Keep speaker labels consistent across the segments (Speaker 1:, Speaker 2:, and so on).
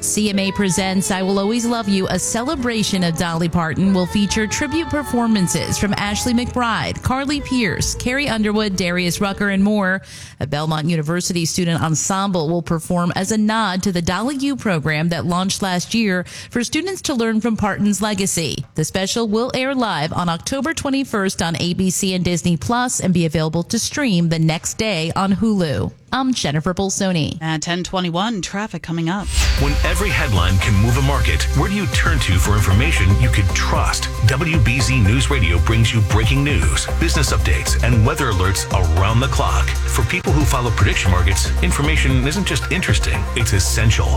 Speaker 1: CMA presents I Will Always Love You, a celebration of Dolly Parton, will feature tribute performances from Ashley McBryde, Carly Pierce, Carrie Underwood, Darius Rucker, and more. A Belmont University student ensemble will perform as a nod to the Dolly U program that launched last year for students to learn from Parton's legacy. The special will air live on October 21st on ABC and Disney Plus and be available to stream the next day on Hulu. I'm Jennifer Bolsoni.
Speaker 2: At 10:21, traffic coming up.
Speaker 3: When every headline can move a market, where do you turn to for information you can trust? WBZ News Radio brings you breaking news, business updates, and weather alerts around the clock. For people who follow prediction markets, information isn't just interesting, it's essential.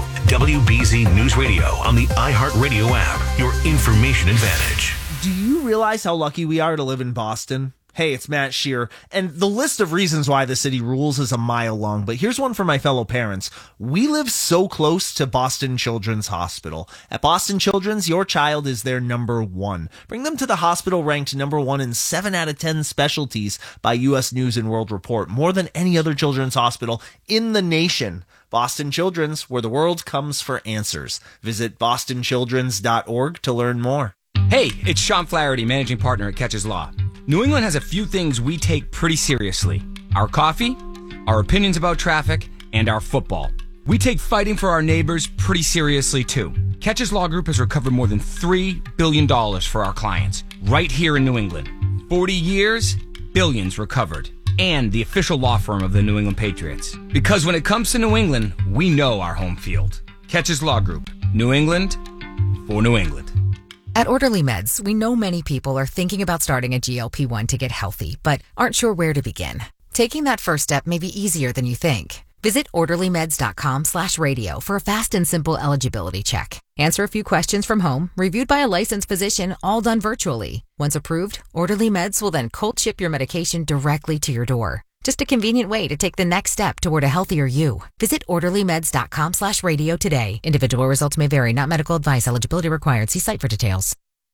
Speaker 3: WBZ News Radio on the iHeartRadio app, your information advantage.
Speaker 4: Do you realize how lucky we are to live in Boston? Hey, it's Matt Shear, and the list of reasons why the city rules is a mile long, but here's one for my fellow parents. We live so close to Boston Children's Hospital. At Boston Children's, your child is their number one. Bring them to the hospital ranked number one in 7 out of 10 specialties by U.S. News and World Report, more than any other children's hospital in the nation. Boston Children's, where the world comes for answers. Visit bostonchildrens.org to learn more.
Speaker 5: Hey, it's Sean Flaherty, managing partner at Catches Law. New England has a few things we take pretty seriously. Our coffee, our opinions about traffic, and our football. We take fighting for our neighbors pretty seriously, too. Catches Law Group has recovered more than $3 billion for our clients, right here in New England. 40 years, billions recovered. And the official law firm of the New England Patriots. Because when it comes to New England, we know our home field. Catches Law Group. New England for New England.
Speaker 6: At Orderly Meds, we know many people are thinking about starting a GLP-1 to get healthy, but aren't sure where to begin. Taking that first step may be easier than you think. Visit orderlymeds.com/radio for a fast and simple eligibility check. Answer a few questions from home, reviewed by a licensed physician, all done virtually. Once approved, Orderly Meds will then cold ship your medication directly to your door. Just a convenient way to take the next step toward a healthier you. Visit orderlymeds.com/radio today. Individual results may vary, not medical advice. Eligibility required. See site for details.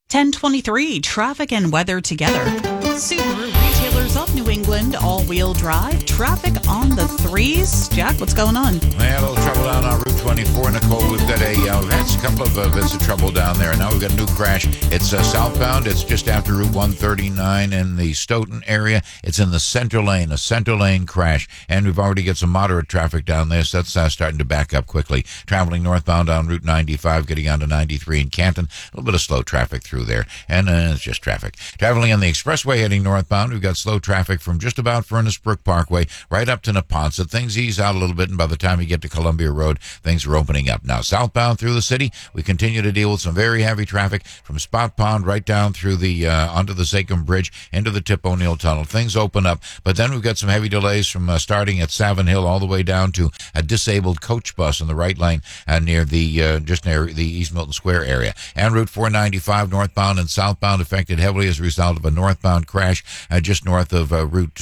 Speaker 2: 10:23, traffic and weather together. Subaru retailers of New England, all-wheel drive, traffic on the threes. Jack, what's going on?
Speaker 7: Man, a little trouble down on Route 24, Nicole. We've got we've had a couple of bits of trouble down there, and now we've got a new crash. It's southbound. It's just after Route 139 in the Stoughton area. It's in the center lane, a center lane crash, and we've already got some moderate traffic down there, so that's starting to back up quickly. Traveling northbound on Route 95, getting onto 93 in Canton. A little bit of slow traffic through there, and it's just traffic. Traveling on the expressway heading northbound, we've got slow traffic from just about Furnace Brook Parkway right up to Neponset. Things ease out a little bit, and by the time you get to Columbia Road, things are opening up. Now, southbound through the city, we continue to deal with some very heavy traffic from Spot Pond right down through the onto the Sachem Bridge into the Tip O'Neill Tunnel. Things open up, but then we've got some heavy delays from starting at Savin Hill all the way down to a disabled coach bus in the right lane near the just near the East Milton Square area. And Route 495 northbound and southbound affected heavily as a result of a northbound crash just north of Route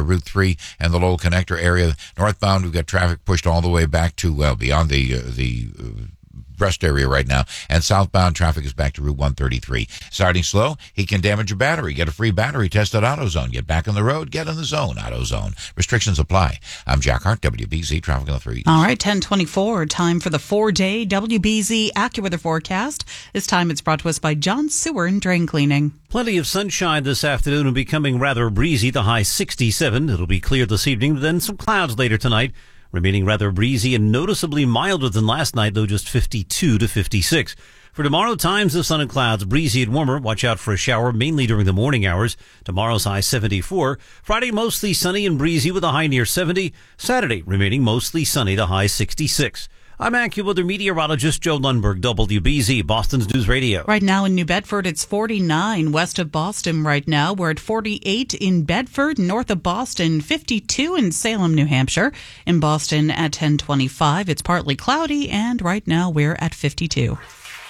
Speaker 7: 3 and the Lowell Connector area. Northbound, we've got traffic pushed all the way back to, beyond the rest area right now, and southbound traffic is back to Route 133. Starting slow, he can damage your battery. Get a free battery test at AutoZone. Get back on the road, get in the zone. AutoZone. Restrictions apply. I'm Jack Hart, WBZ Traffic on the 3.
Speaker 2: All right, 10:24, time for the 4-day WBZ AccuWeather forecast. This time it's brought to us by John Sewer and Drain Cleaning.
Speaker 8: Plenty of sunshine this afternoon and becoming rather breezy, the high 67. It'll be clear this evening, then some clouds later tonight. Remaining rather breezy and noticeably milder than last night, though just 52 to 56. For tomorrow, times of sun and clouds, breezy and warmer. Watch out for a shower, mainly during the morning hours. Tomorrow's high 74. Friday, mostly sunny and breezy with a high near 70. Saturday, remaining mostly sunny, the high 66. I'm AccuWeather meteorologist Joe Lundberg, WBZ, Boston's News Radio.
Speaker 2: Right now in New Bedford, it's 49 west of Boston right now. We're at 48 in Bedford, north of Boston, 52 in Salem, New Hampshire. In Boston at 10:25, it's partly cloudy, and right now we're at 52.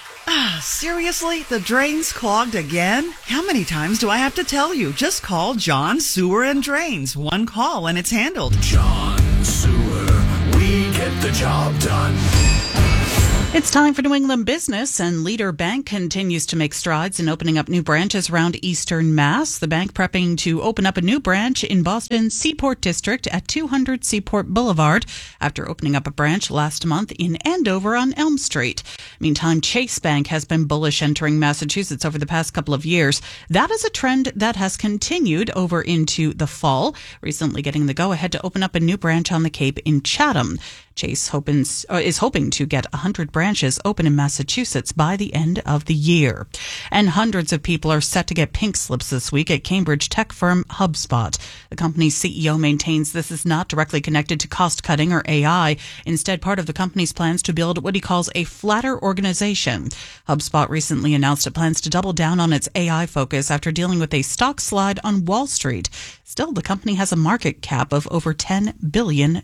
Speaker 9: Seriously? The drain's clogged again? How many times do I have to tell you? Just call John Sewer and Drains. One call and it's handled.
Speaker 3: John Sewer, we get the job done.
Speaker 2: It's time for New England business, and Leader Bank continues to make strides in opening up new branches around Eastern Mass. The bank prepping to open up a new branch in Boston's Seaport District at 200 Seaport Boulevard after opening up a branch last month in Andover on Elm Street. Meantime, Chase Bank has been bullish entering Massachusetts over the past couple of years. That is a trend that has continued over into the fall, recently getting the go-ahead to open up a new branch on the Cape in Chatham. Chase is hoping to get 100 branches open in Massachusetts by the end of the year. And hundreds of people are set to get pink slips this week at Cambridge tech firm HubSpot. The company's CEO maintains this is not directly connected to cost cutting or AI. Instead, part of the company's plans to build what he calls a flatter organization. HubSpot recently announced it plans to double down on its AI focus after dealing with a stock slide on Wall Street. Still, the company has a market cap of over $10 billion.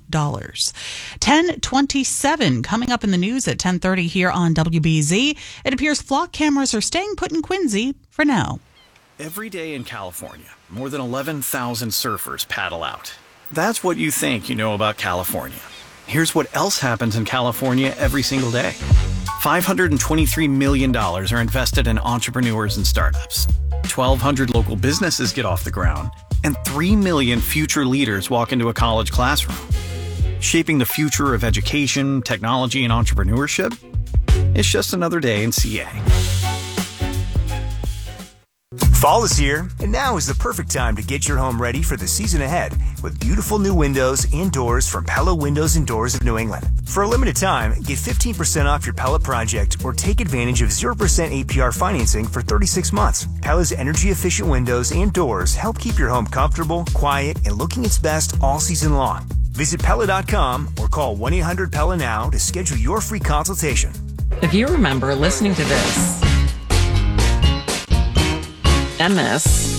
Speaker 2: 10:27 coming up in the news at 10:30 here on WBZ. It appears flock cameras are staying put in Quincy for now.
Speaker 10: Every day in California, more than 11,000 surfers paddle out. That's what you think you know about California. Here's what else happens in California every single day. $523 million are invested in entrepreneurs and startups. 1,200 local businesses get off the ground, and 3 million future leaders walk into a college classroom. Shaping the future of education, technology, and entrepreneurship? It's just another day in CA.
Speaker 11: Fall is here, and now is the perfect time to get your home ready for the season ahead with beautiful new windows and doors from Pella Windows and Doors of New England. For a limited time, get 15% off your Pella project or take advantage of 0% APR financing for 36 months. Pella's energy-efficient windows and doors help keep your home comfortable, quiet, and looking its best all season long. Visit Pella.com or call 1-800-PELLA now to schedule your free consultation.
Speaker 12: If you remember listening to this, MS,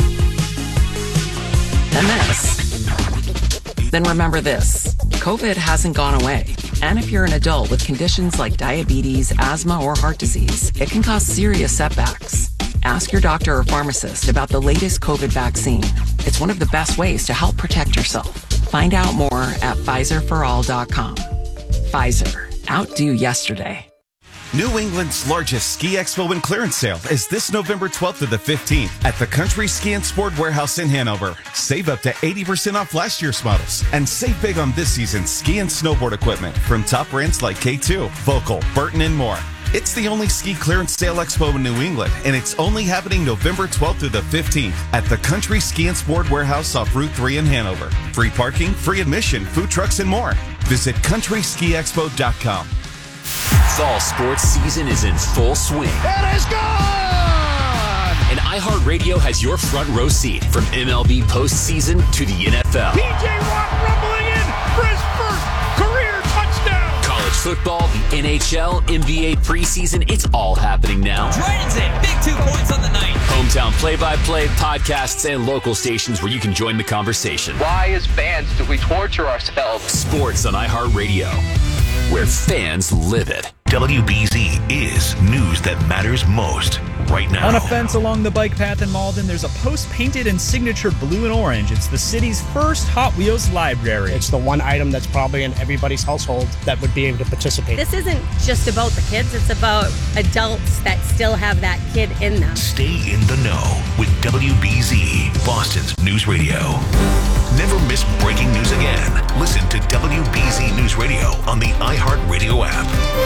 Speaker 12: then remember this. COVID hasn't gone away. And if you're an adult with conditions like diabetes, asthma, or heart disease, it can cause serious setbacks. Ask your doctor or pharmacist about the latest COVID vaccine. It's one of the best ways to help protect yourself. Find out more at PfizerForAll.com. Pfizer. Outdo yesterday.
Speaker 13: New England's largest ski expo and clearance sale is this November 12th to the 15th at the Country Ski and Sport Warehouse in Hanover. Save up to 80% off last year's models and save big on this season's ski and snowboard equipment from top brands like K2, Volkel, Burton, and more. It's the only ski clearance sale expo in New England, and it's only happening November 12th through the 15th at the Country Ski and Sport Warehouse off Route 3 in Hanover. Free parking, free admission, food trucks, and more. Visit CountrySkiExpo.com.
Speaker 14: Fall sports season is in full swing.
Speaker 15: It is gone!
Speaker 14: And iHeartRadio has your front row seat from MLB postseason to the NFL.
Speaker 15: P.J. Watt rumbling in for his first career touchdown!
Speaker 14: College football, the NHL, NBA preseason, it's all happening now.
Speaker 16: Dragons in, big 2 points on the night.
Speaker 14: Hometown play-by-play, podcasts, and local stations where you can join the conversation.
Speaker 17: Why, as fans, do we torture ourselves?
Speaker 14: Sports on iHeartRadio, where fans live it.
Speaker 3: WBZ is news that matters most right now.
Speaker 18: On a fence along the bike path in Malden, there's a post painted in signature blue and orange. It's the city's first Hot Wheels library.
Speaker 19: It's the one item that's probably in everybody's household that would be able to participate.
Speaker 20: This isn't just about the kids, it's about adults that still have that kid in them.
Speaker 3: Stay in the know with WBZ, Boston's news radio. Never miss breaking news again. Listen to WBZ News Radio on the iHeartRadio app.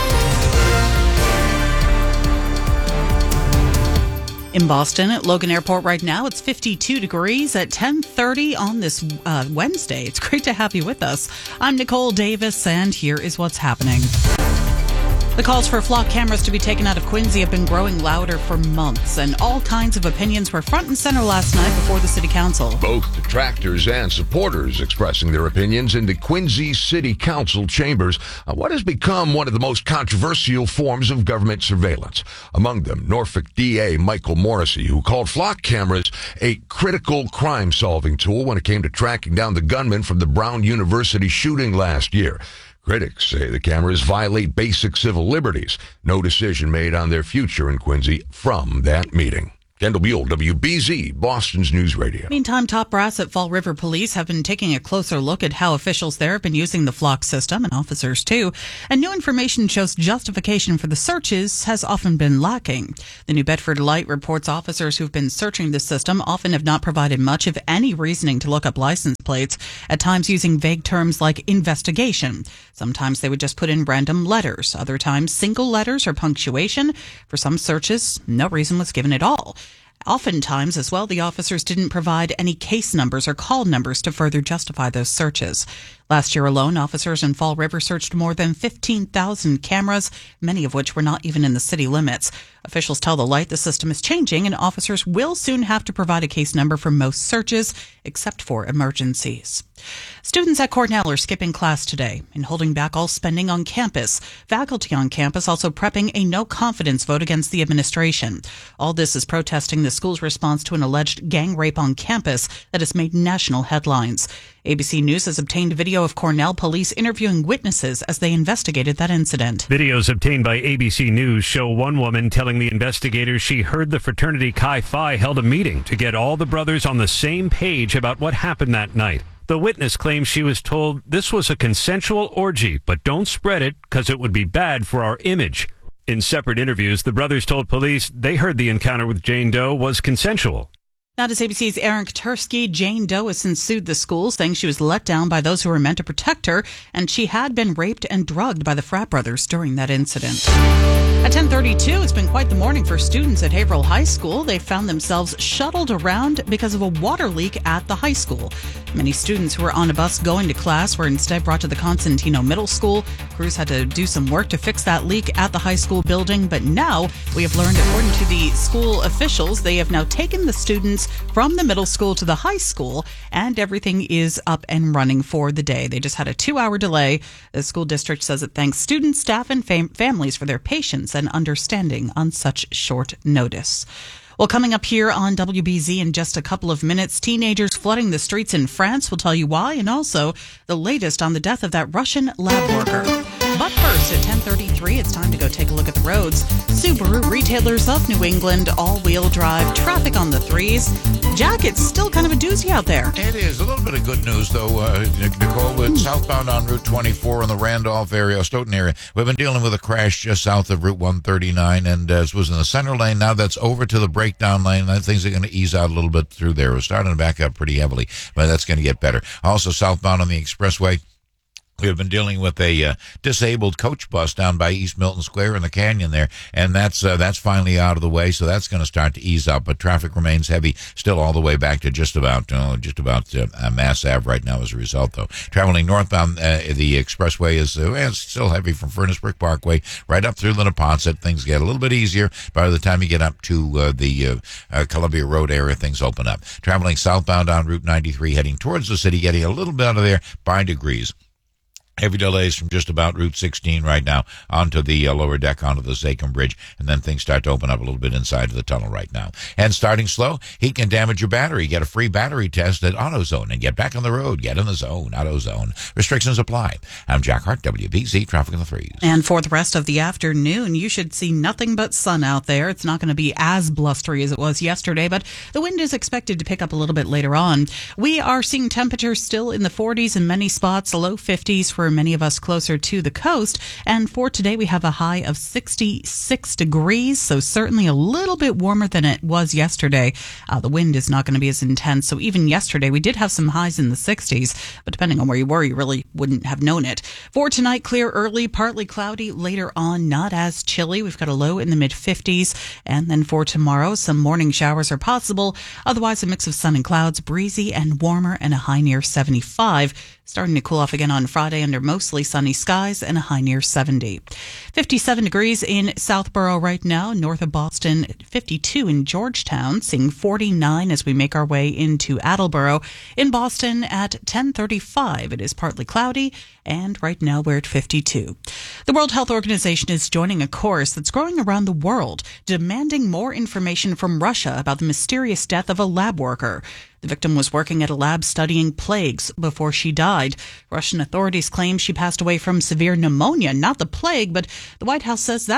Speaker 2: In Boston, at Logan Airport right now, it's 52 degrees at 10:30 on this Wednesday. It's great to have you with us. I'm Nicole Davis, and here is what's happening. The calls for flock cameras to be taken out of Quincy have been growing louder for months, and all kinds of opinions were front and center last night before the city council.
Speaker 21: Both detractors and supporters expressing their opinions in the Quincy City Council chambers on what has become one of the most controversial forms of government surveillance. Among them, Norfolk DA Michael Morrissey, who called flock cameras a critical crime-solving tool when it came to tracking down the gunman from the Brown University shooting last year. Critics say the cameras violate basic civil liberties. No decision made on their future in Quincy from that meeting. Kendall Buell, WBZ, Boston's News Radio.
Speaker 2: Meantime, top brass at Fall River Police have been taking a closer look at how officials there have been using the flock system, and officers too. And new information shows justification for the searches has often been lacking. The New Bedford Light reports officers who've been searching the system often have not provided much of any reasoning to look up license plates, at times using vague terms like investigation. Sometimes they would just put in random letters, other times single letters or punctuation. For some searches, no reason was given at all. Oftentimes, as well, the officers didn't provide any case numbers or call numbers to further justify those searches. Last year alone, officers in Fall River searched more than 15,000 cameras, many of which were not even in the city limits. Officials tell the Light the system is changing, and officers will soon have to provide a case number for most searches, except for emergencies. Students at Cornell are skipping class today and holding back all spending on campus. Faculty on campus also prepping a no-confidence vote against the administration. All this is protesting the school's response to an alleged gang rape on campus that has made national headlines. ABC News has obtained video of Cornell police interviewing witnesses as they investigated that incident.
Speaker 1: Videos obtained by ABC News show one woman telling the investigators she heard the fraternity Chi Phi held a meeting to get all the brothers on the same page about what happened that night. The witness claims she was told this was a consensual orgy, but don't spread it because it would be bad for our image. In separate interviews, the brothers told police they heard the encounter with Jane Doe was consensual.
Speaker 2: Now to ABC's Aaron Katursky. Jane Doe has since sued the school, saying she was let down by those who were meant to protect her, and she had been raped and drugged by the frat brothers during that incident. At 10:32, it's been quite the morning for students at Haverhill High School. They found themselves shuttled around because of a water leak at the high school. Many students who were on a bus going to class were instead brought to the Constantino Middle School. Crews had to do some work to fix that leak at the high school building, but now we have learned, according to the school officials, they have now taken the students from the middle school to the high school, and everything is up and running for the day. They just had a 2-hour delay. The school district says it thanks students, staff, and families for their patience and understanding on such short notice. Well, coming up here on WBZ in just a couple of minutes, teenagers flooding the streets in France. We'll tell you why, and also the latest on the death of that Russian lab worker. But first, at 10:33, it's time to go take a look at the roads. Subaru retailers of New England, all-wheel drive, traffic on the threes. Jack, it's still kind of a doozy out there.
Speaker 7: It is. A little bit of good news, though, Nicole, with southbound on Route 24 in the Randolph area, Stoughton area. We've been dealing with a crash just south of Route 139, and it was in the center lane. Now that's over to the breakdown lane. And things are going to ease out a little bit through there. We're starting to back up pretty heavily, but that's going to get better. Also, southbound on the expressway, we have been dealing with a disabled coach bus down by East Milton Square in the canyon there, and that's finally out of the way, so that's going to start to ease up. But traffic remains heavy still all the way back to just about Mass Ave right now as a result, though. Traveling northbound, the expressway is it's still heavy from Furnace Brook Parkway right up through the Neponset. Things get a little bit easier. By the time you get up to the Columbia Road area, things open up. Traveling southbound on Route 93, heading towards the city, getting a little bit out of there by degrees. Heavy delays from just about Route 16 right now onto the lower deck, onto the Zachem Bridge, and then things start to open up a little bit inside of the tunnel right now. And starting slow, heat can damage your battery. Get a free battery test at AutoZone and get back on the road. Get in the zone. AutoZone. Restrictions apply. I'm Jack Hart, WBZ, Traffic in the Threes.
Speaker 2: And for the rest of the afternoon, you should see nothing but sun out there. It's not going to be as blustery as it was yesterday, but the wind is expected to pick up a little bit later on. We are seeing temperatures still in the 40s in many spots, low 50s for many of us closer to the coast. And for today, we have a high of 66 degrees, so certainly a little bit warmer than it was yesterday. The wind is not going to be as intense, so even yesterday we did have some highs in the 60s, but depending on where you were, you really wouldn't have known it. For tonight, clear early, partly cloudy. Later on, not as chilly. We've got a low in the mid-50s. And then for tomorrow, some morning showers are possible. Otherwise, a mix of sun and clouds, breezy and warmer, and a high near 75. Starting to cool off again on Friday under mostly sunny skies and a high near 70. 57 degrees in Southborough right now, north of Boston, 52 in Georgetown, seeing 49 as we make our way into Attleboro. In Boston at 10:35, it is partly cloudy, and right now we're at 52. The World Health Organization is joining a chorus that's growing around the world, demanding more information from Russia about the mysterious death of a lab worker. The victim was working at a lab studying plagues before she died. Russian authorities claim she passed away from severe pneumonia, not the plague, but the White House says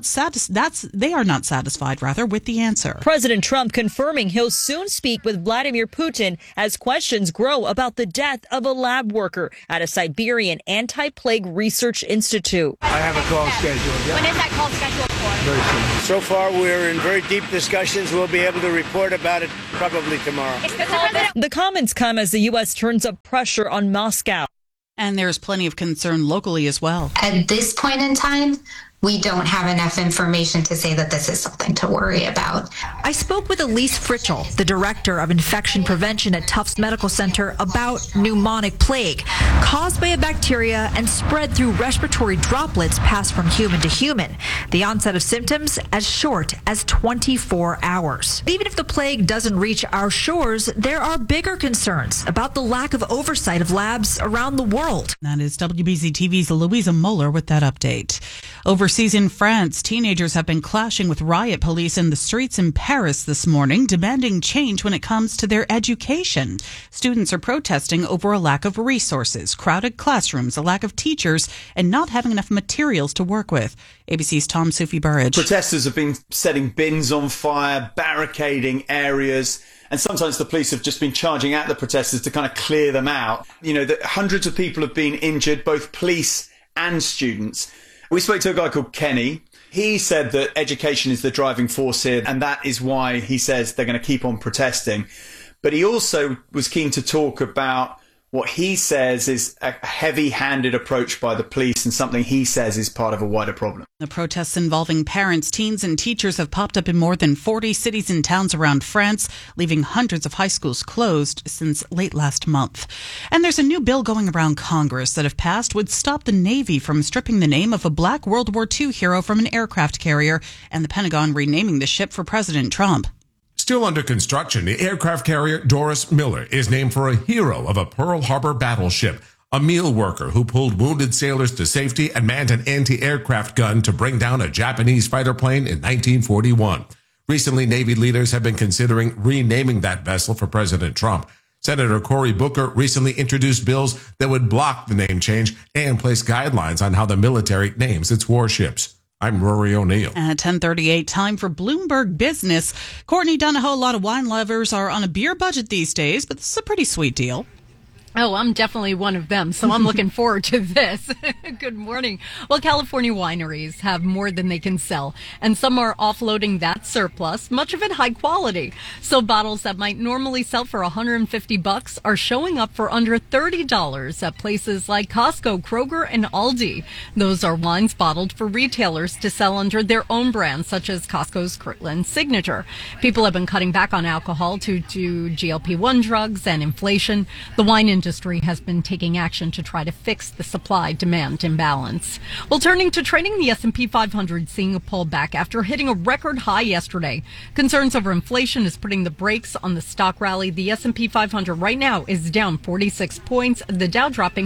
Speaker 2: they are not satisfied with the answer.
Speaker 4: President Trump confirming he'll soon speak with Vladimir Putin as questions grow about the death of a lab worker at a Siberian anti-plague research institute.
Speaker 22: I have a call scheduled. Yeah.
Speaker 20: When is that call scheduled for?
Speaker 22: Very soon. So far, we're in very deep discussions. We'll be able to report about it probably tomorrow.
Speaker 4: The comments come as the U.S. turns up pressure on Moscow.
Speaker 2: And there's plenty of concern locally as well.
Speaker 23: At this point in time, we don't have enough information to say that this is something to worry about.
Speaker 24: I spoke with Elise Fritchell, the director of infection prevention at Tufts Medical Center, about pneumonic plague, caused by a bacteria and spread through respiratory droplets passed from human to human. The onset of symptoms as short as 24 hours. Even if the plague doesn't reach our shores, there are bigger concerns about the lack of oversight of labs around the world.
Speaker 2: That is WBZ TV's Louisa Moeller with that update. Overseas in France, teenagers have been clashing with riot police in the streets in Paris this morning, demanding change when it comes to their education. Students are protesting over a lack of resources, crowded classrooms, a lack of teachers, and not having enough materials to work with. ABC's Tom Sufi Burridge.
Speaker 25: Protesters have been setting bins on fire, barricading areas, and sometimes the police have just been charging at the protesters to kind of clear them out. Hundreds of people have been injured, both police and students. We spoke to a guy called Kenny. He said that education is the driving force here, and that is why he says they're going to keep on protesting. But he also was keen to talk about what he says is a heavy-handed approach by the police and something he says is part of a wider problem.
Speaker 2: The protests involving parents, teens, and teachers have popped up in more than 40 cities and towns around France, leaving hundreds of high schools closed since late last month. And there's a new bill going around Congress that, if passed, would stop the Navy from stripping the name of a black World War II hero from an aircraft carrier, and the Pentagon renaming the ship for President Trump.
Speaker 26: Still under construction, the aircraft carrier Doris Miller is named for a hero of a Pearl Harbor battleship, a meal worker who pulled wounded sailors to safety and manned an anti-aircraft gun to bring down a Japanese fighter plane in 1941. Recently, Navy leaders have been considering renaming that vessel for President Trump. Senator Cory Booker recently introduced bills that would block the name change and place guidelines on how the military names its warships. I'm Rory O'Neill.
Speaker 2: At 10:38, time for Bloomberg Business. Courtney Donahoe, a lot of wine lovers are on a beer budget these days, but this is a pretty sweet deal.
Speaker 27: Oh, I'm definitely one of them, so I'm looking forward to this. Good morning. Well, California wineries have more than they can sell, and some are offloading that surplus, much of it high quality. So bottles that might normally sell for $150 are showing up for under $30 at places like Costco, Kroger, and Aldi. Those are wines bottled for retailers to sell under their own brands, such as Costco's Kirkland Signature. People have been cutting back on alcohol due to GLP-1 drugs and inflation. The wine industry has been taking action to try to fix the supply-demand imbalance. Well, turning to trading, the S&P 500 seeing a pullback after hitting a record high yesterday. Concerns over inflation is putting the brakes on the stock rally. The S&P 500 right now is down 46 points, the Dow dropping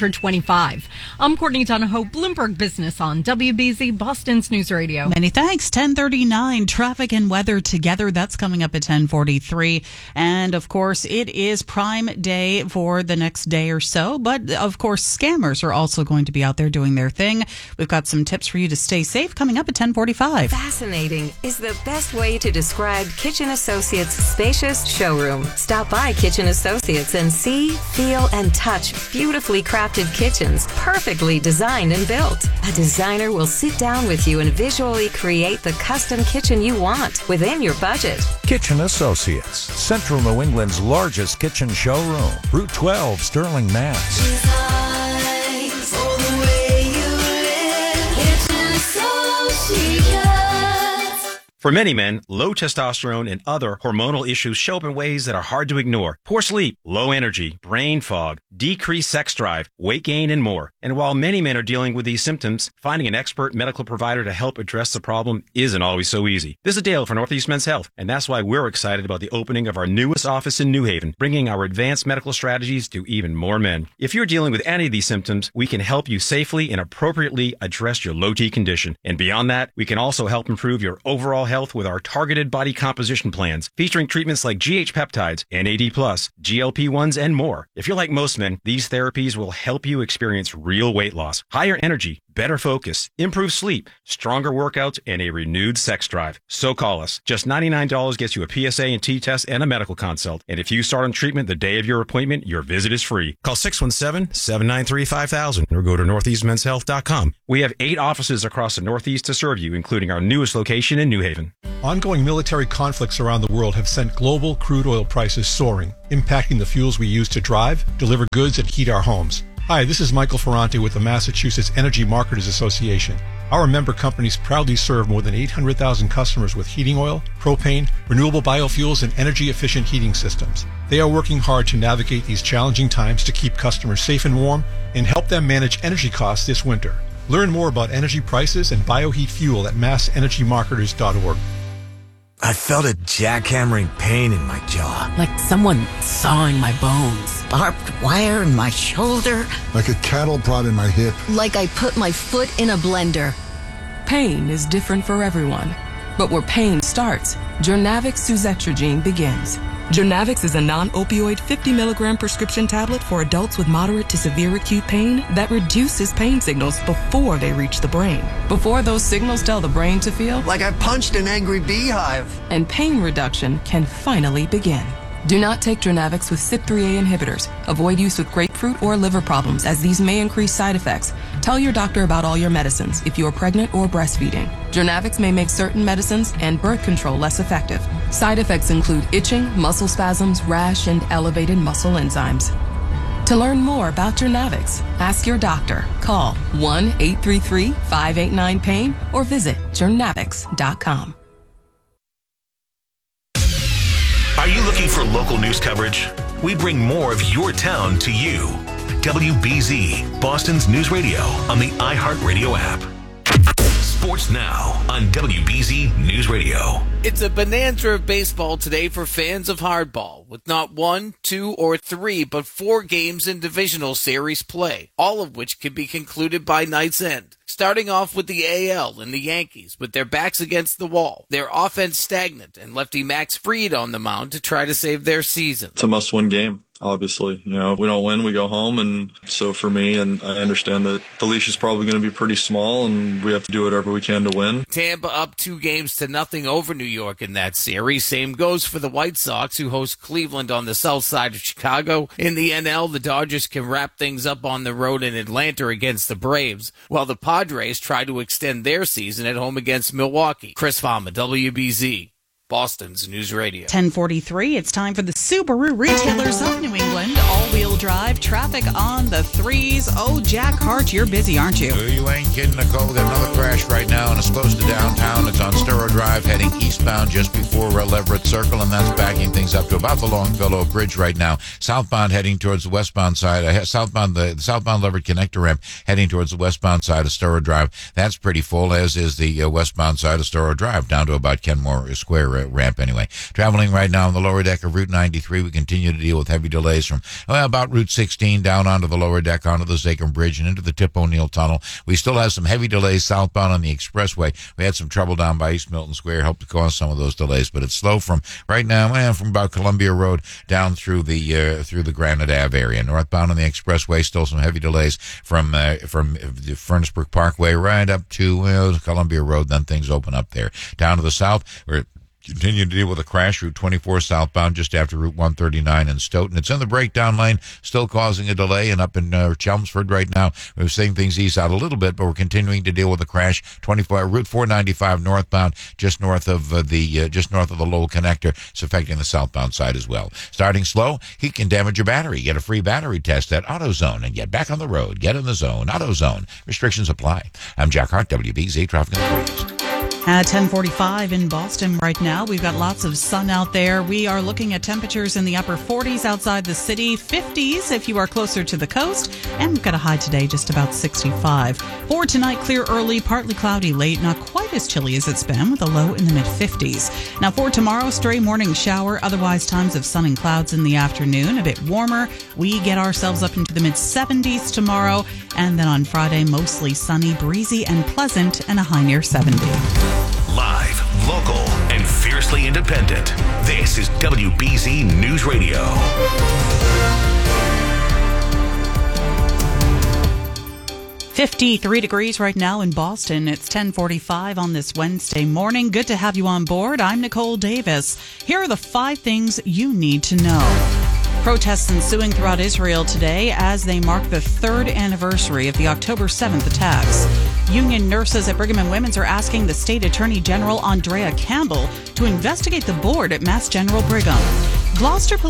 Speaker 27: 525. I'm Courtney Donahoe, Bloomberg Business on WBZ, Boston's News Radio.
Speaker 2: Many thanks. 10:39, traffic and weather together. That's coming up at 10:43. And, of course, it is Prime Day for the next day or so. But, of course, scammers are also going to be out there doing their thing. We've got some tips for you to stay safe coming up at 10:45.
Speaker 28: Fascinating is the best way to describe Kitchen Associates' spacious showroom. Stop by Kitchen Associates and see, feel, and touch beautifully crafted kitchens, perfectly designed and built. A designer will sit down with you and visually create the custom kitchen you want within your budget.
Speaker 29: Kitchen Associates, Central New England's largest kitchen showroom. Route 12, Sterling, Mass.
Speaker 30: For many men, low testosterone and other hormonal issues show up in ways that are hard to ignore. Poor sleep, low energy, brain fog, decreased sex drive, weight gain, and more. And while many men are dealing with these symptoms, finding an expert medical provider to help address the problem isn't always so easy. This is Dale for Northeast Men's Health, and that's why we're excited about the opening of our newest office in New Haven, bringing our advanced medical strategies to even more men. If you're dealing with any of these symptoms, we can help you safely and appropriately address your low T condition. And beyond that, we can also help improve your overall health health with our targeted body composition plans, featuring treatments like GH peptides, NAD+, GLP-1s, and more. If you're like most men, these therapies will help you experience real weight loss, higher energy, better focus, improved sleep, stronger workouts, and a renewed sex drive. So call us. Just $99 gets you a PSA and T-test and a medical consult. And if you start on treatment the day of your appointment, your visit is free. Call 617-793-5000 or go to northeastmenshealth.com. We have 8 offices across the Northeast to serve you, including our newest location in New Haven.
Speaker 5: Ongoing military conflicts around the world have sent global crude oil prices soaring, impacting the fuels we use to drive, deliver goods, and heat our homes. Hi, this is Michael Ferrante with the Massachusetts Energy Marketers Association. Our member companies proudly serve more than 800,000 customers with heating oil, propane, renewable biofuels, and energy-efficient heating systems. They are working hard to navigate these challenging times to keep customers safe and warm and help them manage energy costs this winter. Learn more about energy prices and bioheat fuel at massenergymarketers.org.
Speaker 6: I felt a jackhammering pain in my jaw.
Speaker 8: Like someone sawing my bones.
Speaker 9: Barbed wire in my shoulder.
Speaker 10: Like a cattle prod in my hip.
Speaker 9: Like I put my foot in a blender.
Speaker 8: Pain is different for everyone. But where pain starts, Jurnavix suzetrigine begins. Jurnavix is a non-opioid 50-milligram prescription tablet for adults with moderate to severe acute pain that reduces pain signals before they reach the brain. Before those signals tell the brain to feel
Speaker 10: like I punched an angry beehive.
Speaker 8: And pain reduction can finally begin. Do not take Jurnavix with CYP3A inhibitors. Avoid use with grapefruit or liver problems, as these may increase side effects. Tell your doctor about all your medicines if you are pregnant or breastfeeding. Jurnavix may make certain medicines and birth control less effective. Side effects include itching, muscle spasms, rash, and elevated muscle enzymes. To learn more about Jurnavix, ask your doctor. Call 1-833-589-PAIN or visit jurnavix.com.
Speaker 3: Are you looking for local news coverage? We bring more of your town to you. WBZ, Boston's news radio on the iHeartRadio app. Sports now on WBZ News Radio.
Speaker 11: It's a bonanza of baseball today for fans of hardball, with not 1, 2, or 3, but 4 games in divisional series play, all of which can be concluded by night's end. Starting off with the AL and the Yankees, with their backs against the wall, their offense stagnant, and lefty Max Fried on the mound to try to save their season.
Speaker 12: It's a must-win game. Obviously, we don't win, we go home. And so for me, and I understand that the leash is probably going to be pretty small and we have to do whatever we can to win.
Speaker 11: Tampa up 2-0 over New York in that series. Same goes for the White Sox, who host Cleveland on the south side of Chicago. In the NL, the Dodgers can wrap things up on the road in Atlanta against the Braves, while the Padres try to extend their season at home against Milwaukee. Chris Farmer, WBZ. Boston's News Radio.
Speaker 2: 10:43. It's time for the Subaru Retailers of New England. All-wheel drive traffic on the 3s. Oh, Jack Hart, you're busy, aren't you?
Speaker 7: You ain't kidding, Nicole. We got another crash right now, and it's close to downtown. It's on Sturrow Drive, heading eastbound just before Leverett Circle, and that's backing things up to about the Longfellow Bridge right now. Southbound heading towards the westbound side. The southbound Leverett connector ramp heading towards the westbound side of Sturrow Drive. That's pretty full, as is the westbound side of Sturrow Drive, down to about Kenmore Square ramp anyway. Traveling right now on the lower deck of Route 93, we continue to deal with heavy delays from about Route 16 down onto the lower deck, onto the Zachem Bridge, and into the Tip O'Neill Tunnel. We still have some heavy delays southbound on the expressway. We had some trouble down by East Milton Square, helped to cause some of those delays, but it's slow from right now, from about Columbia Road down through the Granite Ave area. Northbound on the expressway, still some heavy delays from the Furnace Brook Parkway right up to Columbia Road. Then things open up there. Down to the south, we're continue to deal with a crash, Route 24 southbound, just after Route 139 in Stoughton. It's in the breakdown lane, still causing a delay, and up in Chelmsford right now, we're seeing things ease out a little bit, but we're continuing to deal with a crash. Route 495 northbound, just north of the Lowell connector. It's affecting the southbound side as well. Starting slow, heat can damage your battery. Get a free battery test at AutoZone and get back on the road. Get in the zone. AutoZone. Restrictions apply. I'm Jack Hart, WBZ Traffic and News.
Speaker 2: At 10:45 in Boston right now, we've got lots of sun out there. We are looking at temperatures in the upper 40s outside the city, 50s if you are closer to the coast, and we've got a high today just about 65. For tonight, clear early, partly cloudy late, not quite as chilly as it's been, with a low in the mid-50s. Now for tomorrow, stray morning shower, otherwise times of sun and clouds in the afternoon, a bit warmer. We get ourselves up into the mid-70s tomorrow, and then on Friday, mostly sunny, breezy, and pleasant, and a high near 70.
Speaker 3: Live, local, and fiercely independent. This is WBZ News Radio.
Speaker 2: 53 degrees right now in Boston. It's 10:45 on this Wednesday morning. Good to have you on board. I'm Nicole Davis. Here are the 5 things you need to know. Protests ensuing throughout Israel today as they mark the 3rd anniversary of the October 7th attacks. Union nurses at Brigham and Women's are asking the State Attorney General Andrea Campbell to investigate the board at Mass General Brigham. Gloucester's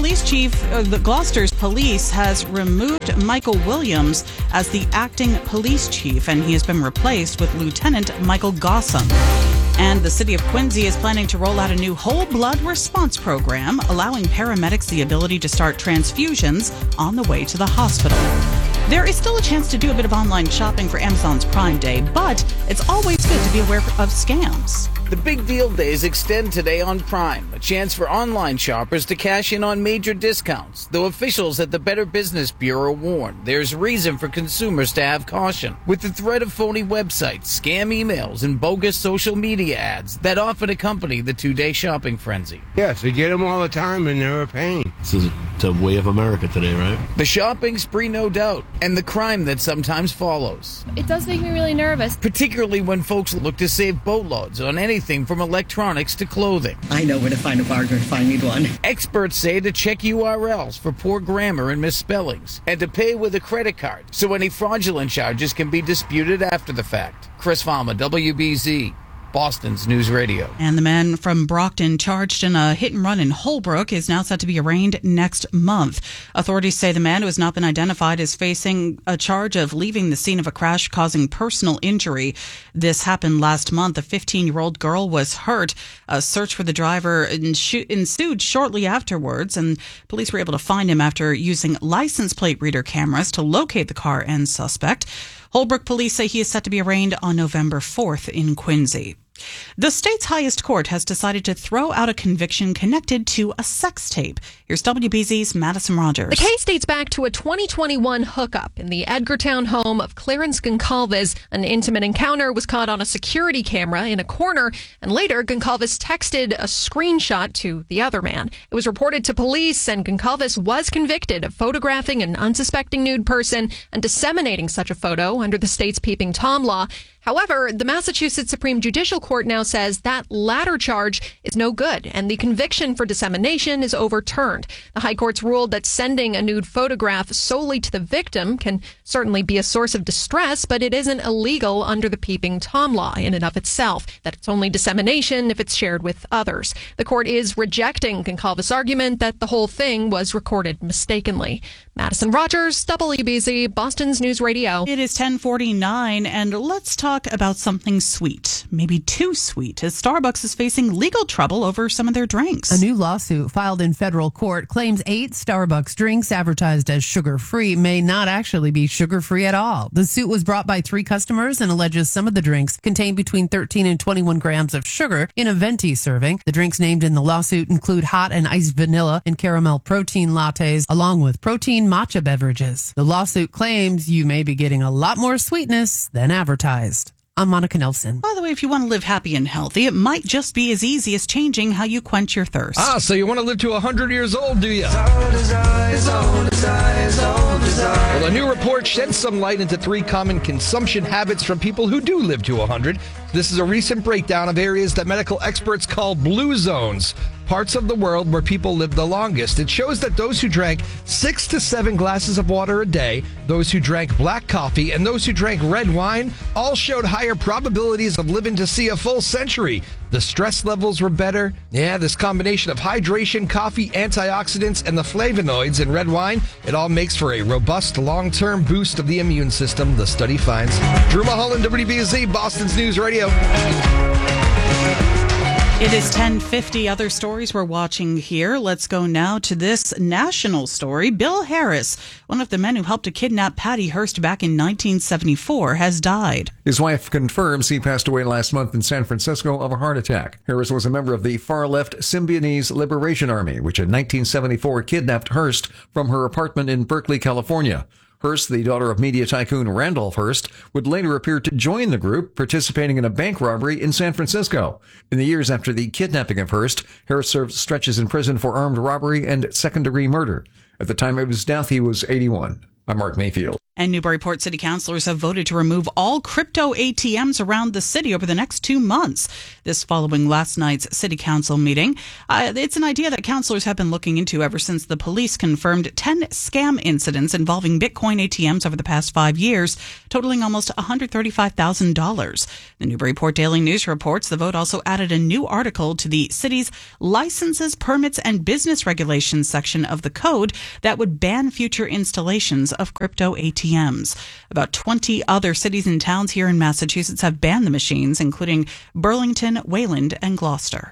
Speaker 2: police has removed Michael Williams as the acting police chief, and he has been replaced with Lieutenant Michael Gossam. And the city of Quincy is planning to roll out a new whole blood response program, allowing paramedics the ability to start transfusions on the way to the hospital. There is still a chance to do a bit of online shopping for Amazon's Prime Day, but it's always good to be aware of scams.
Speaker 11: The big deal days extend today on Prime, a chance for online shoppers to cash in on major discounts, though officials at the Better Business Bureau warn there's reason for consumers to have caution. With the threat of phony websites, scam emails, and bogus social media ads that often accompany the 2-day shopping frenzy.
Speaker 1: Yes, we get them all the time and they're a pain.
Speaker 13: This is the way of America today, right?
Speaker 11: The shopping spree, no doubt, and the crime that sometimes follows.
Speaker 14: It does make me really nervous.
Speaker 11: Particularly when folks look to save boatloads on anything from electronics to clothing.
Speaker 15: I know where to find a bargain if I need one.
Speaker 11: Experts say to check URLs for poor grammar and misspellings, and to pay with a credit card so any fraudulent charges can be disputed after the fact. Chris Falma, WBZ. Boston's News Radio.
Speaker 2: And the man from Brockton charged in a hit and run in Holbrook is now set to be arraigned next month. Authorities say the man, who has not been identified, is facing a charge of leaving the scene of a crash causing personal injury. This happened last month. A 15-year-old girl was hurt. A search for the driver ensued shortly afterwards, and police were able to find him after using license plate reader cameras to locate the car and suspect. Holbrook police say he is set to be arraigned on November 4th in Quincy. The state's highest court has decided to throw out a conviction connected to a sex tape. Here's WBZ's Madison Rogers.
Speaker 16: The case dates back to a 2021 hookup in the Edgartown home of Clarence Goncalves. An intimate encounter was caught on a security camera in a corner, and later Goncalves texted a screenshot to the other man. It was reported to police, and Goncalves was convicted of photographing an unsuspecting nude person and disseminating such a photo under the state's Peeping Tom law. However, the Massachusetts Supreme Judicial Court now says that latter charge is no good, and the conviction for dissemination is overturned. The High Court's ruled that sending a nude photograph solely to the victim can certainly be a source of distress, but it isn't illegal under the Peeping Tom law in and of itself, that it's only dissemination if it's shared with others. The court is rejecting Goncalves' argument that the whole thing was recorded mistakenly. Madison Rogers, WBZ, Boston's News Radio.
Speaker 2: It is 10:49, and let's talk about something sweet, maybe too sweet, as Starbucks is facing legal trouble over some of their drinks.
Speaker 17: A new lawsuit filed in federal court claims 8 Starbucks drinks advertised as sugar-free may not actually be sugar-free at all. The suit was brought by 3 customers and alleges some of the drinks contain between 13 and 21 grams of sugar in a venti serving. The drinks named in the lawsuit include hot and iced vanilla and caramel protein lattes, along with protein matcha beverages. The lawsuit claims you may be getting a lot more sweetness than advertised. I'm Monica Nelson.
Speaker 2: By the way, if you want to live happy and healthy, it might just be as easy as changing how you quench your thirst.
Speaker 18: So you want to live to 100 years old, do you? Well, a new report sheds some light into 3 common consumption habits from people who do live to 100. This is a recent breakdown of areas that medical experts call blue zones, parts of the world where people live the longest. It shows that those who drank 6 to 7 glasses of water a day, those who drank black coffee, and those who drank red wine all showed higher probabilities of living to see a full century. The stress levels were better. Yeah, this combination of hydration, coffee, antioxidants, and the flavonoids in red wine, it all makes for a robust long-term boost of the immune system, the study finds. Drew Mulholland, WBZ, Boston's News Radio.
Speaker 2: It is 10:50. Other stories we're watching here. Let's go now to this national story. Bill Harris, one of the men who helped to kidnap Patty Hearst back in 1974, has died.
Speaker 19: His wife confirms he passed away last month in San Francisco of a heart attack. Harris was a member of the far-left Symbionese Liberation Army, which in 1974 kidnapped Hearst from her apartment in Berkeley, California. Hearst, the daughter of media tycoon Randolph Hearst, would later appear to join the group, participating in a bank robbery in San Francisco. In the years after the kidnapping of Hearst, Harris served stretches in prison for armed robbery and second-degree murder. At the time of his death, he was 81. I'm Mark Mayfield.
Speaker 2: And Newburyport City Councilors have voted to remove all crypto ATMs around the city over the next 2 months. This following last night's City Council meeting. It's an idea that councilors have been looking into ever since the police confirmed 10 scam incidents involving Bitcoin ATMs over the past 5 years, totaling almost $135,000. The Newburyport Daily News reports the vote also added a new article to the city's licenses, permits, and business regulations section of the code that would ban future installations of crypto ATMs. About 20 other cities and towns here in Massachusetts have banned the machines, including Burlington, Wayland, and Gloucester.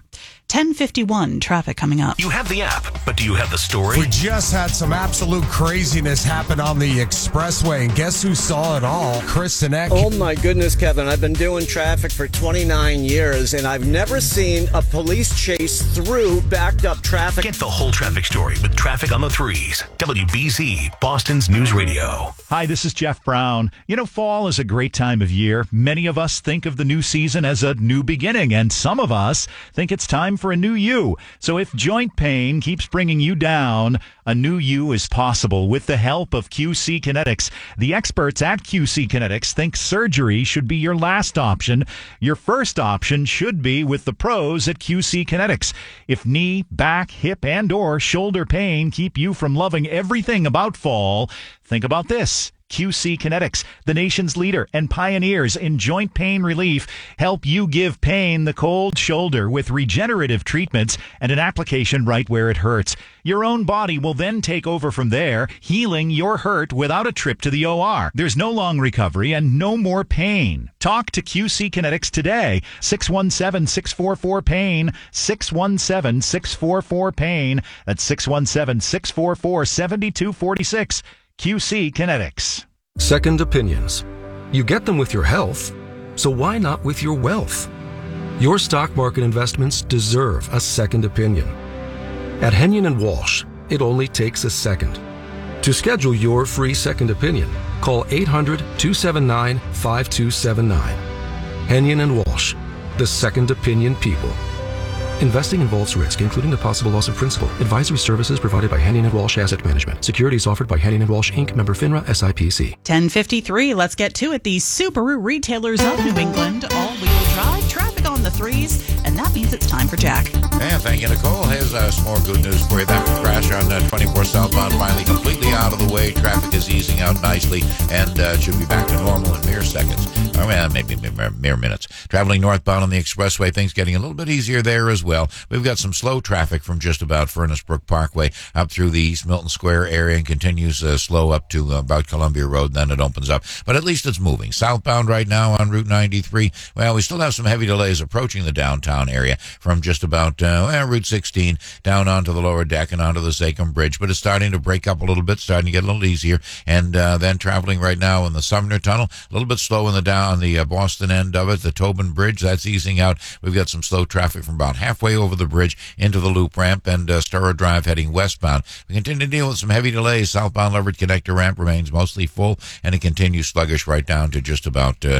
Speaker 2: 10:51 traffic coming up.
Speaker 3: You have the app, but do you have the story?
Speaker 4: We just had some absolute craziness happen on the expressway, and guess who saw it all? Chris Sinek.
Speaker 14: Oh my goodness, Kevin. I've been doing traffic for 29 years, and I've never seen a police chase through backed up traffic.
Speaker 3: Get the whole traffic story with Traffic on the Threes. WBZ, Boston's News Radio.
Speaker 20: Hi, this is Jeff Brown. You know, fall is a great time of year. Many of us think of the new season as a new beginning, and some of us think it's time for a new you. So if joint pain keeps bringing you down, a new you is possible with the help of QC Kinetics. The experts at QC Kinetics think surgery should be your last option. Your first option should be with the pros at QC Kinetics. If knee, back, hip, and or shoulder pain keep you from loving everything about fall, think about this. QC Kinetics, the nation's leader and pioneers in joint pain relief, help you give pain the cold shoulder with regenerative treatments and an application right where it hurts. Your own body will then take over from there, healing your hurt without a trip to the OR. There's no long recovery and no more pain. Talk to QC Kinetics today. 617-644-PAIN, 617-644-PAIN. That's 617-644-7246. QC Kinetics.
Speaker 21: Second opinions. You get them with your health, so why not with your wealth? Your stock market investments deserve a second opinion. At Henyon & Walsh, it only takes a second. To schedule your free second opinion, call 800-279-5279. Henyon & Walsh, the second opinion people. Investing involves risk, including the possible loss of principal. Advisory services provided by Henyon & Walsh Asset Management. Securities offered by Henyon & Walsh, Inc., member FINRA, SIPC.
Speaker 2: 10:53. Let's get to it. The Subaru retailers of New England, all-wheel drive, traffic on the threes, and that means it's time for Jack.
Speaker 7: And thank you, Nicole. Here's some more good news for you. That crash on 24 southbound finally completely out of the way. Traffic is easing out nicely and should be back to normal in mere seconds. Or maybe mere minutes. Traveling northbound on the expressway, things getting a little bit easier there as well. We've got some slow traffic from just about Furnace Brook Parkway up through the East Milton Square area and continues slow up to about Columbia Road, and then it opens up. But at least it's moving. Southbound right now on Route 93, well, we still have some heavy delays approaching the downtown area from just about Route 16 down onto the lower deck and onto the Sachem Bridge. But it's starting to break up a little bit, starting to get a little easier. And then traveling right now in the Sumner Tunnel, a little bit slow on the Boston end of it, the Tobin Bridge, that's easing out. We've got some slow traffic from about halfway over the bridge into the loop ramp and Sturrow Drive heading westbound. We continue to deal with some heavy delays. Southbound Leverett Connector ramp remains mostly full, and it continues sluggish right down to just about the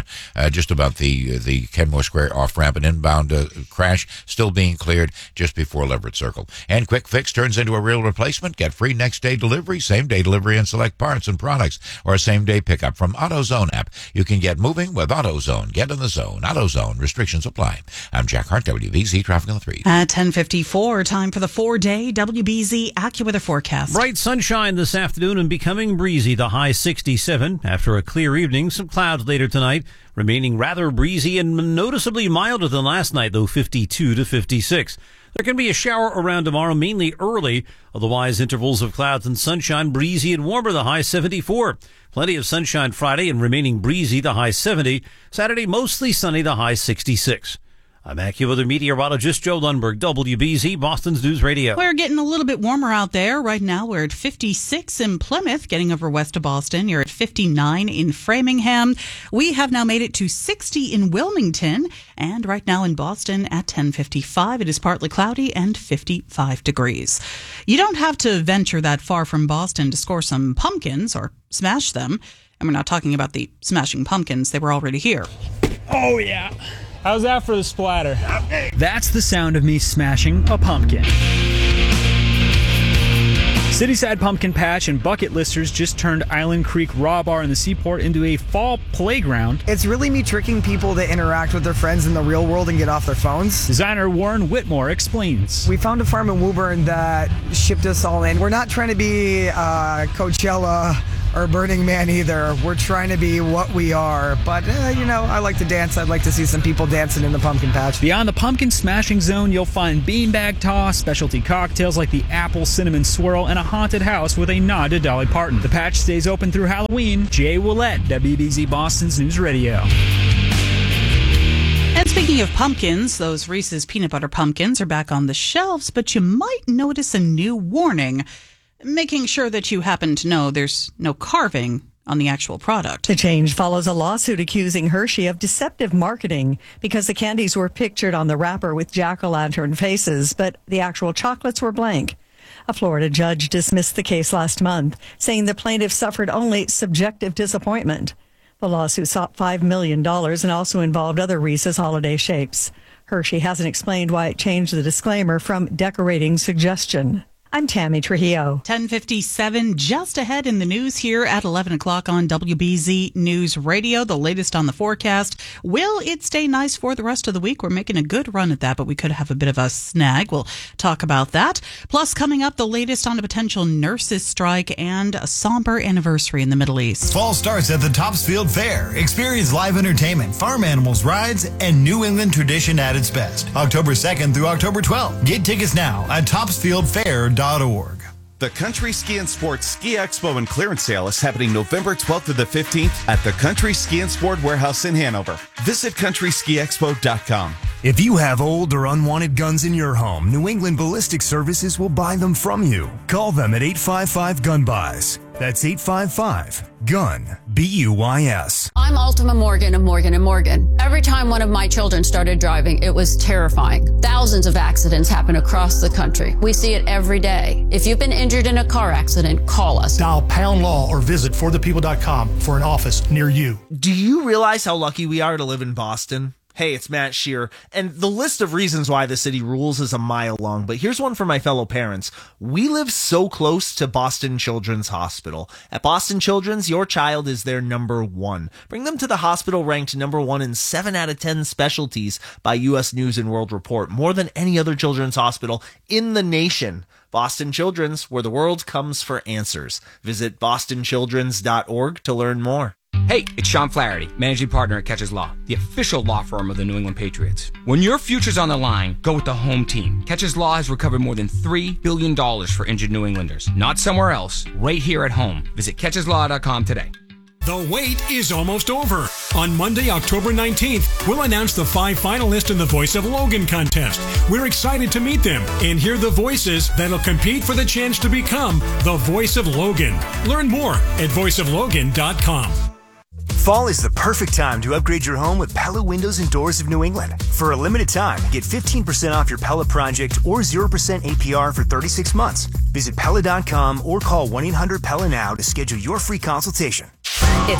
Speaker 7: Kenmore Square off ramp. And inbound crash still being cleared just before Leverett Circle. And Quick Fix turns into a real replacement. Get free next day delivery, same day delivery on select parts and products, or same day pickup from AutoZone app. You can get moving with AutoZone. Get in the zone. AutoZone. Restrictions apply. I'm Jack Hart, WBZ Traffic on the 3.
Speaker 2: At 10:54, time for the 4-day WBZ AccuWeather forecast.
Speaker 22: Bright sunshine this afternoon and becoming breezy. The high 67 after a clear evening. Some clouds later tonight, remaining rather breezy and noticeably milder than last night, though 52 to 56. There can be a shower around tomorrow, mainly early. Otherwise, intervals of clouds and sunshine, breezy and warmer, the high 74. Plenty of sunshine Friday and remaining breezy, the high 70. Saturday, mostly sunny, the high 66. I'm AccuWeather meteorologist Joe Lundberg, WBZ, Boston's News Radio.
Speaker 2: We're getting a little bit warmer out there. Right now, we're at 56 in Plymouth, getting over west of Boston. You're at 59 in Framingham. We have now made it to 60 in Wilmington. And right now in Boston at 10:55, it is partly cloudy and 55 degrees. You don't have to venture that far from Boston to score some pumpkins or smash them. And we're not talking about the smashing pumpkins. They were already here.
Speaker 5: Oh, yeah. How's that for the splatter? That's the sound of me smashing a pumpkin. Cityside Pumpkin Patch and Bucket Listers just turned Island Creek Raw Bar in the Seaport into a fall playground.
Speaker 6: It's really me tricking people to interact with their friends in the real world and get off their phones.
Speaker 5: Designer Warren Whitmore explains.
Speaker 6: We found a farm in Woburn that shipped us all in. We're not trying to be Coachella or Burning Man either. We're trying to be what we are. But, I like to dance. I'd like to see some people dancing in the pumpkin patch.
Speaker 5: Beyond the pumpkin smashing zone, you'll find beanbag toss, specialty cocktails like the apple cinnamon swirl, and a haunted house with a nod to Dolly Parton. The patch stays open through Halloween. Jay Willett, WBZ Boston's News Radio.
Speaker 2: And speaking of pumpkins, those Reese's peanut butter pumpkins are back on the shelves, but you might notice a new warning, making sure that you happen to know there's no carving on the actual product.
Speaker 23: The change follows a lawsuit accusing Hershey of deceptive marketing because the candies were pictured on the wrapper with jack-o'-lantern faces, but the actual chocolates were blank. A Florida judge dismissed the case last month, saying the plaintiff suffered only subjective disappointment. The lawsuit sought $5 million and also involved other Reese's holiday shapes. Hershey hasn't explained why it changed the disclaimer from decorating suggestion. I'm Tammy Trujillo.
Speaker 2: 10:57, just ahead in the news here at 11 o'clock on WBZ News Radio. The latest on the forecast. Will it stay nice for the rest of the week? We're making a good run at that, but we could have a bit of a snag. We'll talk about that. Plus, coming up, the latest on a potential nurses' strike and a somber anniversary in the Middle East.
Speaker 24: Fall starts at the Topsfield Fair. Experience live entertainment, farm animals, rides, and New England tradition at its best. October 2nd through October 12th. Get tickets now at topsfieldfair.org.
Speaker 25: The Country Ski and Sports Ski Expo and Clearance Sale is happening November 12th to the 15th at the Country Ski and Sport Warehouse in Hanover. Visit countryskiexpo.com.
Speaker 24: If you have old or unwanted guns in your home, New England Ballistic Services will buy them from you. Call them at 855-GUN-BUYS. That's 855-GUN-BUYS.
Speaker 26: I'm Ultima Morgan of Morgan & Morgan. Every time one of my children started driving, it was terrifying. Thousands of accidents happen across the country. We see it every day. If you've been injured in a car accident, call us.
Speaker 27: Dial pound law or visit forthepeople.com for an office near you.
Speaker 28: Do you realize how lucky we are to live in Boston? Hey, it's Matt Shear, and the list of reasons why the city rules is a mile long, but here's one for my fellow parents. We live so close to Boston Children's Hospital. At Boston Children's, your child is their number one. Bring them to the hospital ranked number one in 7 out of 10 specialties by U.S. News & World Report, more than any other children's hospital in the nation. Boston Children's, where the world comes for answers. Visit bostonchildrens.org to learn more.
Speaker 29: Hey, it's Sean Flaherty, managing partner at Catches Law, the official law firm of the New England Patriots. When your future's on the line, go with the home team. Catches Law has recovered more than $3 billion for injured New Englanders. Not somewhere else, right here at home. Visit catcheslaw.com today.
Speaker 30: The wait is almost over. On Monday, October 19th, we'll announce the 5 finalists in the Voice of Logan contest. We're excited to meet them and hear the voices that'll compete for the chance to become the Voice of Logan. Learn more at voiceoflogan.com.
Speaker 24: Fall is the perfect time to upgrade your home with Pella Windows and Doors of New England. For a limited time, get 15% off your Pella project or 0% APR for 36 months. Visit Pella.com or call 1-800-PELLA now to schedule your free consultation.